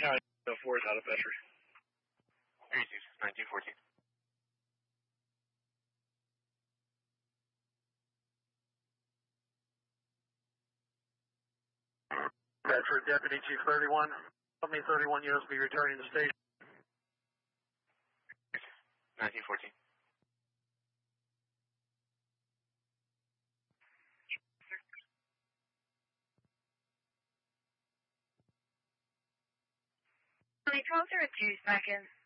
County 4 is out of Petrie. 1914. Bedford Deputy Chief 31. Company 31 units will be returning to station. 1914. Only 12:02 seconds.